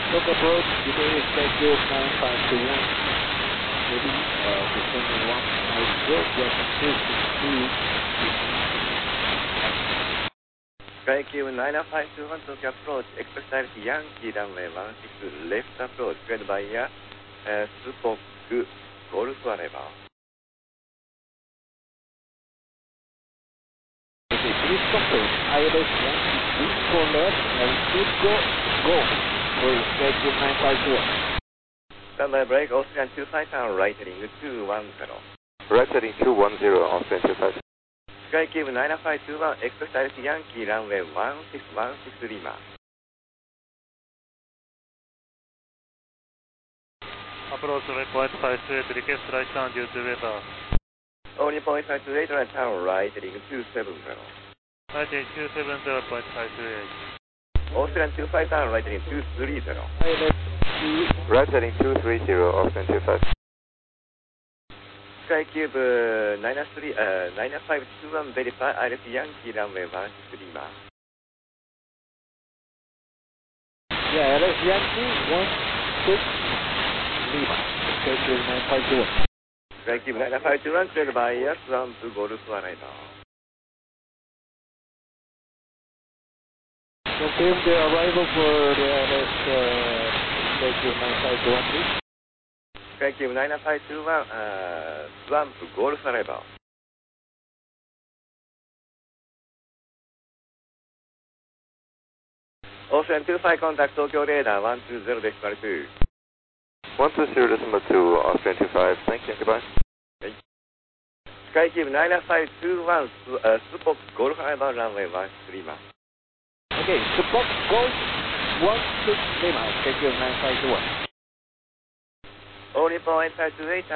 Look approach, today is schedule 9521. Ready, descending 150, get approaching 2. Skycube 9521 Tokyo approach, expect direction Yankee runway 16, left approach, cleared by Spock Golf arrival. Okay, please confirm, ILS Yankee 3 for left and Cisco go for schedule 951. Standby break, Austrian 25 turn right heading 210. Right heading 210, Austrian 25. Skycube 9521, expect direction Yankee runway 1616 Lima. Approach 0.58, request right turn due to weather. Only 0.58 right turn right heading 270. Right heading 270.58. Austrian 25 turn right heading 230. Right heading 230, Austrian 25. Skycube 9521 verify ILS Yankee runway 16 Lima. Yeah, ILS Yankee 16 Lima, schedule 951. Skycube 9521 cleared by Swamp Golf arrival. Confirm the arrival for the ILS schedule 9521, please. Skycube 9521 Swamp Golf arrival. Ocean 25 contact Tokyo radar 120.2. 120.2, Austrian 25, thank you, goodbye. Skycube 9521 Spock Golf arrival runway 16 Lima. Okay, Spock Golf 16 Lima, schedule 9521. Only 0.58